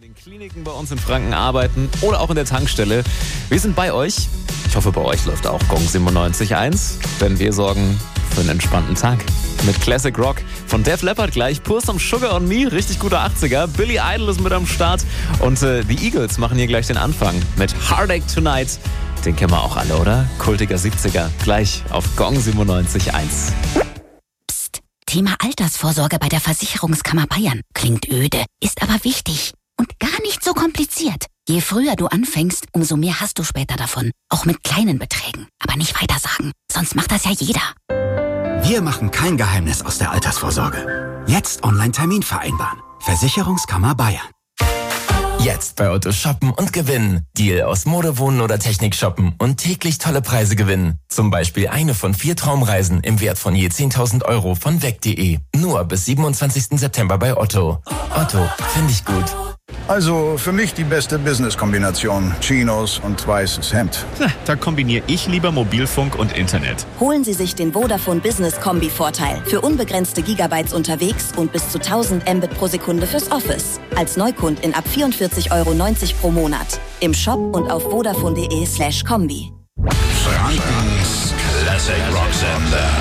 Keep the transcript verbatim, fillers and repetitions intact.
den Kliniken bei uns in Franken arbeiten oder auch in der Tankstelle. Wir sind bei euch. Ich hoffe, bei euch läuft auch Gong siebenundneunzig Komma eins, denn wir sorgen für einen entspannten Tag. Mit Classic Rock von Def Leppard gleich, Pur Some Sugar on Me, richtig guter achtziger. Billy Idol ist mit am Start und äh, die Eagles machen hier gleich den Anfang mit Heartache Tonight. Den kennen wir auch alle, oder? Kultiger siebziger, gleich auf Gong siebenundneunzig Komma eins. Psst, Thema Altersvorsorge bei der Versicherungskammer Bayern. Klingt öde, ist aber wichtig und gar nicht so kompliziert. Je früher du anfängst, umso mehr hast du später davon. Auch mit kleinen Beträgen. Aber nicht weitersagen, sonst macht das ja jeder. Wir machen kein Geheimnis aus der Altersvorsorge. Jetzt Online-Termin vereinbaren. Versicherungskammer Bayern. Jetzt bei Otto shoppen und gewinnen. Deal aus Mode, Wohnen oder Technik shoppen und täglich tolle Preise gewinnen. Zum Beispiel eine von vier Traumreisen im Wert von je zehntausend Euro von weg punkt de. Nur bis siebenundzwanzigsten September bei Otto. Otto, finde ich gut. Also für mich die beste Business-Kombination. Chinos und weißes Hemd. Da kombiniere ich lieber Mobilfunk und Internet. Holen Sie sich den Vodafone Business Kombi-Vorteil. Für unbegrenzte Gigabytes unterwegs und bis zu tausend Mbit pro Sekunde fürs Office. Als Neukundin ab vierundvierzig Euro neunzig pro Monat. Im Shop und auf vodafone punkt de slash kombi. Frankens Classic Rock Sender.